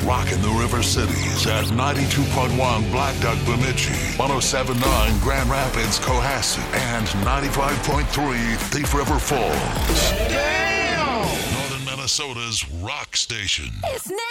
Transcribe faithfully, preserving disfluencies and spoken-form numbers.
rocking the River Cities at ninety-two point one Black Duck Bemidji, one oh seven point nine Grand Rapids Cohasset, and ninety-five point three Thief River Falls. Damn! Northern Minnesota's rock station. It's